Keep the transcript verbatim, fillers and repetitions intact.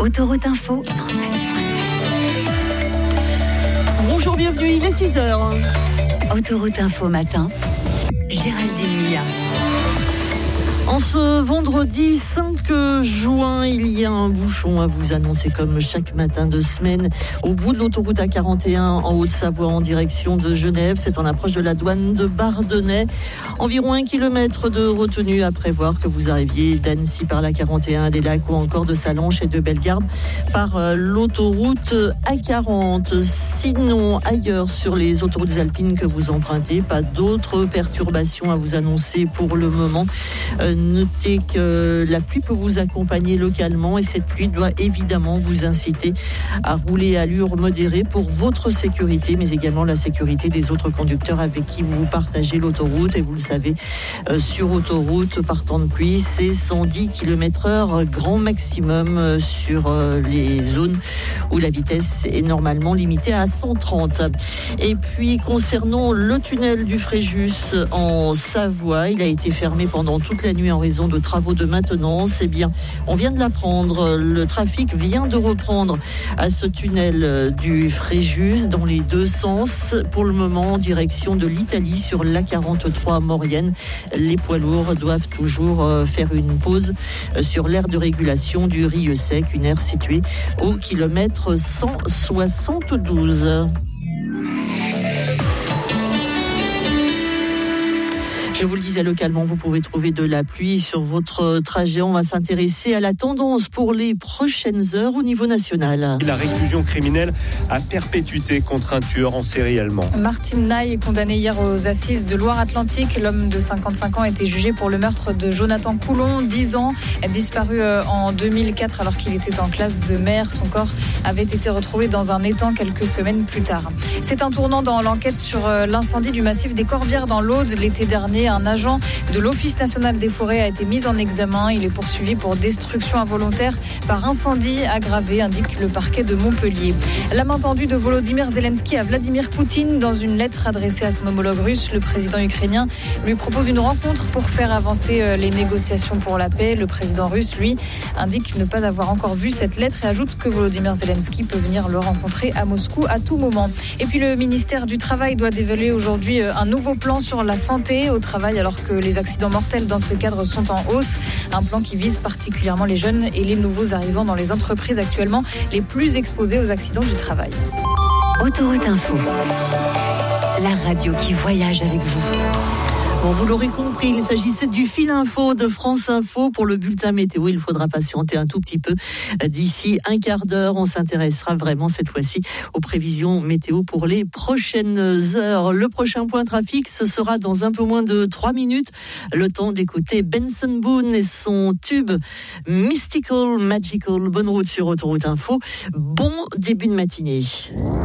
Autoroute Info cent sept virgule sept. Bonjour, bienvenue, il est six heures. Autoroute Info matin, Géraldine Mia. En ce vendredi cinq juin, il y a un bouchon à vous annoncer comme chaque matin de semaine au bout de l'autoroute A quarante et un en Haute-Savoie en direction de Genève. C'est en approche de la douane de Bardonnay. Environ un kilomètre de retenue à prévoir que vous arriviez d'Annecy par la quarante et un, des Lacs ou encore de Sallanches et de Bellegarde par l'autoroute A quarante. Sinon, ailleurs sur les autoroutes alpines que vous empruntez, pas d'autres perturbations à vous annoncer pour le moment. Euh, Notez que la pluie peut vous accompagner localement et cette pluie doit évidemment vous inciter à rouler à allure modérée pour votre sécurité, mais également la sécurité des autres conducteurs avec qui vous partagez l'autoroute. Et vous le savez, euh, sur autoroute, par temps de pluie, c'est cent dix kilomètres heure grand maximum sur euh, les zones où la vitesse est normalement limitée à cent trente. Et puis, concernant le tunnel du Fréjus en Savoie, il a été fermé pendant toute la nuit en raison de travaux de maintenance. Eh bien, on vient de l'apprendre, le trafic vient de reprendre à ce tunnel du Fréjus dans les deux sens. Pour le moment, en direction de l'Italie sur l'A quarante-trois Maurienne. Les poids lourds doivent toujours faire une pause sur l'aire de régulation du Rieux-Sec, une aire située au kilomètre cent soixante-douze. Je vous le disais, localement, vous pouvez trouver de la pluie sur votre trajet. On va s'intéresser à la tendance pour les prochaines heures au niveau national. La réclusion criminelle à perpétuité contre un tueur en série allemand. Martin Naï est condamné hier aux assises de Loire-Atlantique. L'homme de cinquante-cinq ans a été jugé pour le meurtre de Jonathan Coulon, dix ans, disparu en deux mille quatre alors qu'il était en classe de mer. Son corps avait été retrouvé dans un étang quelques semaines plus tard. C'est un tournant dans l'enquête sur l'incendie du massif des Corbières dans l'Aude l'été dernier. Un agent de l'Office national des forêts a été mis en examen. Il est poursuivi pour destruction involontaire par incendie aggravé, indique le parquet de Montpellier. La main tendue de Volodymyr Zelensky à Vladimir Poutine. Dans une lettre adressée à son homologue russe, le président ukrainien lui propose une rencontre pour faire avancer les négociations pour la paix. Le président russe, lui, indique ne pas avoir encore vu cette lettre et ajoute que Volodymyr Zelensky peut venir le rencontrer à Moscou à tout moment. Et puis le ministère du Travail doit dévoiler aujourd'hui un nouveau plan sur la santé au travail alors que les accidents mortels dans ce cadre sont en hausse. Un plan qui vise particulièrement les jeunes et les nouveaux arrivants dans les entreprises actuellement les plus exposés aux accidents du travail. Autoroute Info, la radio qui voyage avec vous. Bon, vous l'aurez compris, il s'agissait du fil info de France Info. Pour le bulletin météo, il faudra patienter un tout petit peu. D'ici un quart d'heure, on s'intéressera vraiment cette fois-ci aux prévisions météo pour les prochaines heures. Le prochain point trafic, ce sera dans un peu moins de trois minutes. Le temps d'écouter Benson Boone et son tube Mystical Magical. Bonne route sur Autoroute Info. Bon début de matinée.